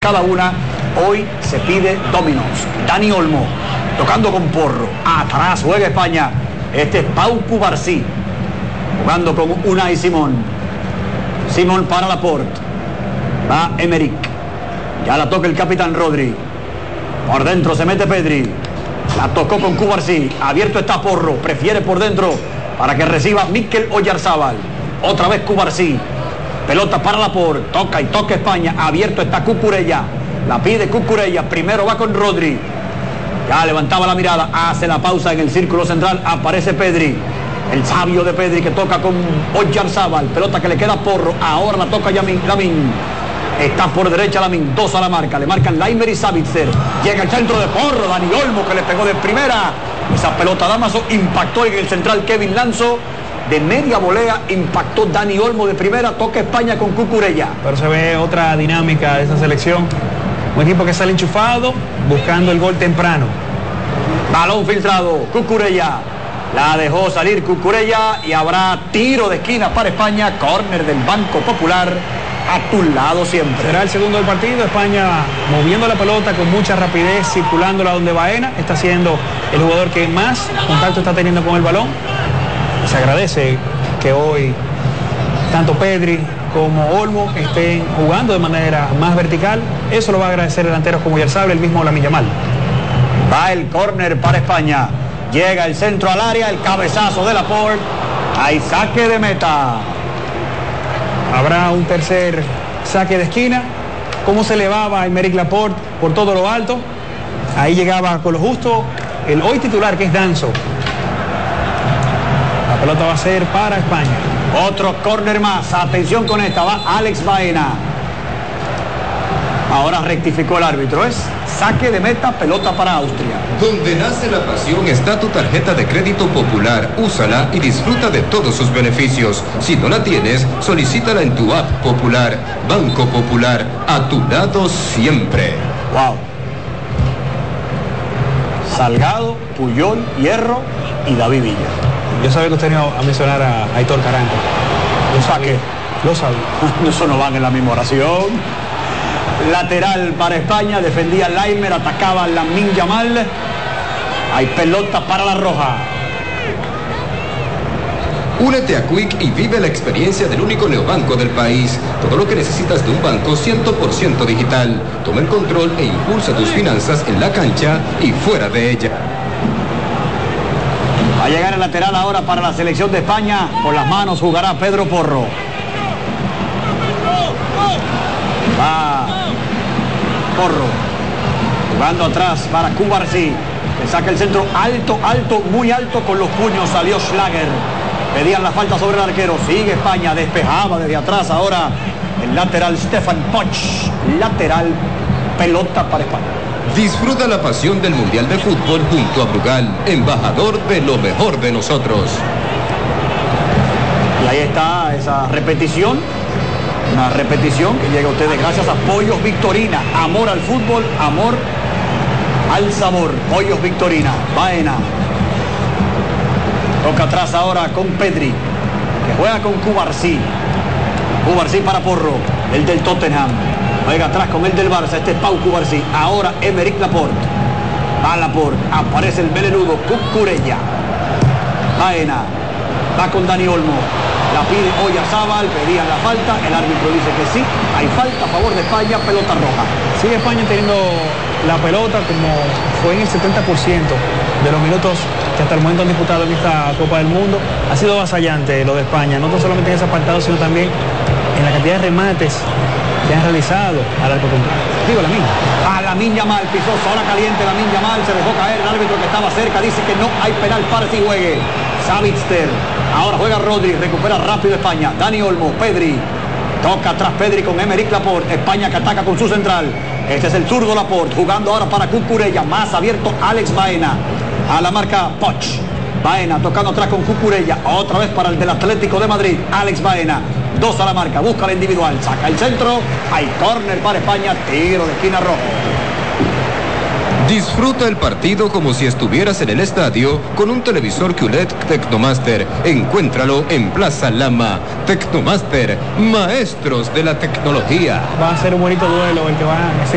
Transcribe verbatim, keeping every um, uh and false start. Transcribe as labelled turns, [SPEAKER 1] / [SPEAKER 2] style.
[SPEAKER 1] Cada una, hoy se pide dominos. Dani Olmo, tocando con Porro. Atrás juega España. Este es Pau Cubarsí, jugando con Unai Simón. Simón para Laporte. Va Emerick. Ya la toca el capitán Rodri. Por dentro se mete Pedri. La tocó con Cubarsí. Abierto está Porro. Prefiere por dentro para que reciba Mikel Oyarzábal. Otra vez Cubarsí. Pelota para Laporte, toca y toca España, abierto está Cucurella, la pide Cucurella, primero va con Rodri, ya levantaba la mirada, hace la pausa en el círculo central, aparece Pedri, el sabio de Pedri que toca con Oyarzábal, pelota que le queda a Porro, ahora la toca Yamin, Lamin, está por derecha Lamin, dos a la marca, le marcan Laimer y Sabitzer, llega el centro de Porro, Dani Olmo que le pegó de primera, esa pelota Damaso impactó en el central Kevin Lanzo. De media volea impactó Dani Olmo de primera, toca España con Cucurella.
[SPEAKER 2] Pero se ve otra dinámica de esa selección. Un equipo que sale enchufado, buscando el gol temprano.
[SPEAKER 1] Balón filtrado, Cucurella. La dejó salir Cucurella y habrá tiro de esquina para España. Córner del Banco Popular, a tu lado siempre.
[SPEAKER 2] Será el segundo del partido. España moviendo la pelota con mucha rapidez, circulándola donde Baena. Está siendo el jugador que más contacto está teniendo con el balón. Se agradece que hoy tanto Pedri como Olmo estén jugando de manera más vertical. Eso lo va a agradecer delanteros como Oyarzábal, el mismo Lamine Yamal.
[SPEAKER 1] Va el córner para España. Llega el centro al área, el cabezazo de Laporte. Hay saque de meta.
[SPEAKER 2] Habrá un tercer saque de esquina. Cómo se elevaba Aymeric Laporte por todo lo alto. Ahí llegaba con lo justo el hoy titular, que es Danso. La pelota va a ser para España.
[SPEAKER 1] Otro córner más. Atención con esta. Va Alex Baena. Ahora rectificó el árbitro. Es saque de meta, pelota para Austria.
[SPEAKER 3] Donde nace la pasión está tu tarjeta de crédito Popular. Úsala y disfruta de todos sus beneficios. Si no la tienes, solicítala en tu app Popular. Banco Popular. A tu lado siempre.
[SPEAKER 1] Wow. Salgado, Puyol, Hierro y David Villa.
[SPEAKER 2] Yo sabía que usted iba a mencionar a Aitor Caranco.
[SPEAKER 1] Lo saqué.
[SPEAKER 2] Lo sabía.
[SPEAKER 1] Eso no van en la misma oración. Lateral para España. Defendía Laimer. Atacaba Lamine Yamal. Hay pelota para la roja.
[SPEAKER 3] Únete a Quick y vive la experiencia del único neobanco del país. Todo lo que necesitas de un banco cien por ciento digital. Toma el control e impulsa tus finanzas en la cancha y fuera de ella.
[SPEAKER 1] Va a llegar el lateral ahora para la selección de España. Con las manos jugará Pedro Porro. Va Porro. Jugando atrás para Cubarsí. Le saca el centro alto, alto, muy alto con los puños. Salió Schlager. Pedían la falta sobre el arquero. Sigue España. Despejaba desde atrás ahora el lateral Stefan Poch. Lateral, pelota para España.
[SPEAKER 3] Disfruta la pasión del Mundial de Fútbol junto a Brugal, embajador de lo mejor de nosotros.
[SPEAKER 1] Y ahí está esa repetición, una repetición que llega a ustedes gracias a Pollos Victorina. Amor al fútbol, amor al sabor. Pollos Victorina. Baena. Toca atrás ahora con Pedri, que juega con Cubarsí. Cubarsí para Porro, el del Tottenham. Juega atrás con el del Barça, este es Pau Cubarsí. Ahora Emerick Laporte. Va Laporte, aparece el melenudo Cucurella. Baena, va con Dani Olmo. La pide Oyarzábal, pedían la falta. El árbitro dice que sí, hay falta a favor de España, pelota roja.
[SPEAKER 2] Sigue España teniendo la pelota como fue en el setenta por ciento de los minutos que hasta el momento han disputado en esta Copa del Mundo. Ha sido avasallante lo de España, no solamente en ese apartado, sino también en la cantidad de remates que han realizado al arco contrario. Digo, Lamine.
[SPEAKER 1] A Lamine Yamal, pisó sola caliente Lamine Yamal, se dejó caer el árbitro que estaba cerca, dice que no hay penal para si juegue. Sabitzer, ahora juega Rodri, recupera rápido España. Dani Olmo, Pedri, toca atrás Pedri con Emerick Laporte. España que ataca con su central. Este es el zurdo Laporte, jugando ahora para Cucurella, más abierto Alex Baena. A la marca Poch. Baena tocando atrás con Cucurella, otra vez para el del Atlético de Madrid, Alex Baena. Dos a la marca, busca la individual, saca el centro, hay córner para España, tiro de esquina rojo.
[SPEAKER 3] Disfruta el partido como si estuvieras en el estadio con un televisor Q L E D Tecnomaster. Encuéntralo en Plaza Lama. Tecnomaster, maestros de la tecnología.
[SPEAKER 2] Va a ser un bonito duelo el que va a